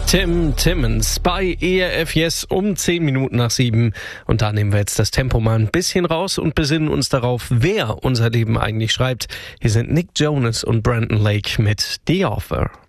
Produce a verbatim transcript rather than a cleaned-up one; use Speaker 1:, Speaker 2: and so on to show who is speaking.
Speaker 1: Tim Timmons bei E R F Yes um zehn Minuten nach sieben. Und da nehmen wir jetzt das Tempo mal ein bisschen raus und besinnen uns darauf, wer unser Leben eigentlich schreibt. Hier sind Nick Jonas und Brandon Lake mit The Offer.